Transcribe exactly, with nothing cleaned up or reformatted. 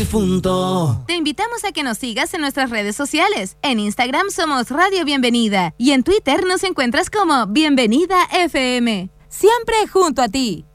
difunto. Te invitamos a que nos sigas en nuestras redes sociales. En Instagram somos Radio Bienvenida y en Twitter nos encuentras como Bienvenida F M. Siempre junto a ti.